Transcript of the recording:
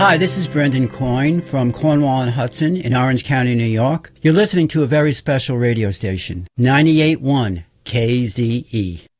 Hi, this is Brendan Coyne from Cornwall and Hudson in Orange County, New York. You're listening to a very special radio station, 98.1 KZE.